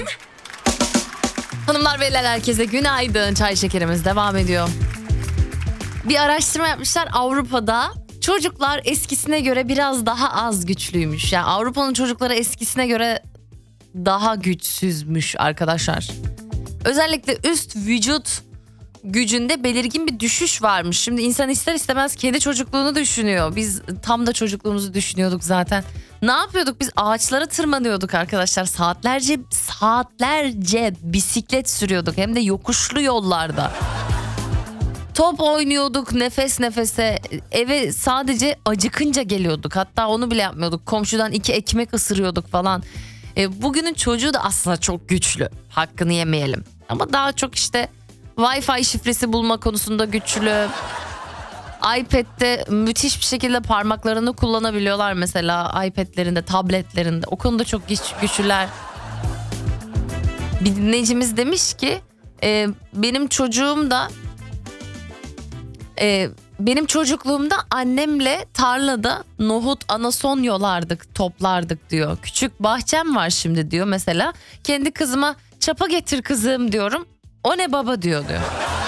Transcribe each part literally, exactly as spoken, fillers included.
Hanımlar beyler herkese günaydın. Çay şekerimiz devam ediyor. Bir araştırma yapmışlar Avrupa'da. Çocuklar eskisine göre biraz daha az güçlüymüş. Yani Avrupa'nın çocukları eskisine göre daha güçsüzmüş arkadaşlar. Özellikle üst vücut gücünde belirgin bir düşüş varmış. Şimdi insan ister istemez kendi çocukluğunu düşünüyor. Biz tam da çocukluğumuzu düşünüyorduk zaten. Ne yapıyorduk? Biz ağaçlara tırmanıyorduk arkadaşlar. Saatlerce saatlerce bisiklet sürüyorduk. Hem de yokuşlu yollarda. Top oynuyorduk nefes nefese. Eve sadece acıkınca geliyorduk. Hatta onu bile yapmıyorduk. Komşudan iki ekmek ısırıyorduk falan. E, bugünün çocuğu da aslında çok güçlü. Hakkını yemeyelim. Ama daha çok işte Wi-Fi şifresi bulma konusunda güçlü. iPad'de müthiş bir şekilde parmaklarını kullanabiliyorlar mesela, iPad'lerinde, tabletlerinde. O konuda çok güç, güçlüler. Bir dinleyicimiz demiş ki e, benim çocuğum da e, benim çocukluğumda annemle tarlada nohut, anason yolardık, toplardık diyor. Küçük bahçem var şimdi diyor mesela. Kendi kızıma çapa getir kızım diyorum. O ne baba diyor diyor.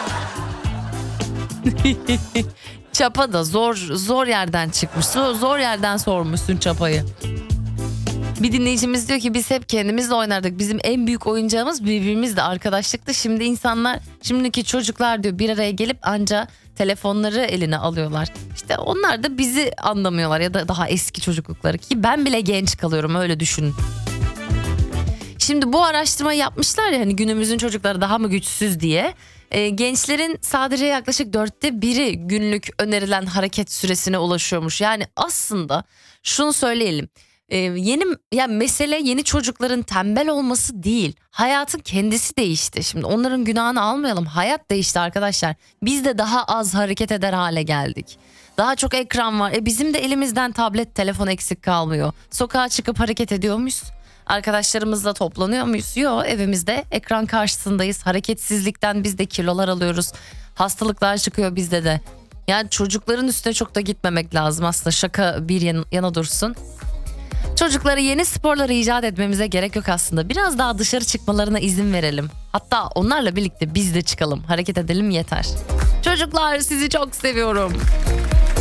Çapa da zor zor yerden çıkmış. Zor, zor yerden sormuşsun çapayı. Bir dinleyicimiz diyor ki biz hep kendimizle oynardık. Bizim en büyük oyuncağımız birbirimizle, arkadaşlıktı. Şimdi insanlar, şimdiki çocuklar diyor bir araya gelip anca telefonları eline alıyorlar. İşte onlar da bizi anlamıyorlar ya da daha eski çocuklukları, ki ben bile genç kalıyorum, öyle düşünün. Şimdi bu araştırmayı yapmışlar ya, hani günümüzün çocukları daha mı güçsüz diye. E, gençlerin sadece yaklaşık dörtte biri günlük önerilen hareket süresine ulaşıyormuş. Yani aslında şunu söyleyelim. E, yeni yani mesele yeni çocukların tembel olması değil. Hayatın kendisi değişti. Şimdi onların günahını almayalım. Hayat değişti arkadaşlar. Biz de daha az hareket eder hale geldik. Daha çok ekran var. E, bizim de elimizden tablet, telefon eksik kalmıyor. Sokağa çıkıp hareket ediyor muyuz? Arkadaşlarımızla toplanıyor muyuz? Yok, evimizde ekran karşısındayız. Hareketsizlikten biz de kilolar alıyoruz. Hastalıklar çıkıyor bizde de. Yani çocukların üstüne çok da gitmemek lazım aslında, şaka bir yana, yana dursun. Çocuklara yeni sporları icat etmemize gerek yok aslında. Biraz daha dışarı çıkmalarına izin verelim. Hatta onlarla birlikte biz de çıkalım, hareket edelim yeter. Çocuklar, sizi çok seviyorum.